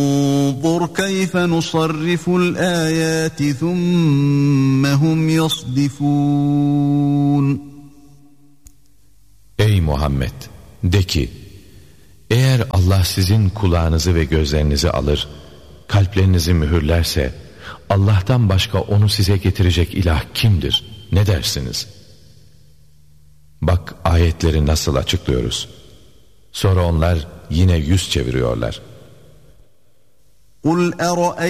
انظر كيف نصرف الآيات ثم هم يصدفون. Ey Muhammed, de ki, eğer Allah sizin kulağınızı ve gözlerinizi alır, kalplerinizi mühürlerse, Allah'tan başka onu size getirecek ilah kimdir? Ne dersiniz? Bak ayetleri nasıl açıklıyoruz. Sonra onlar yine yüz çeviriyorlar. قُلْ أَرَأَيْتُمْ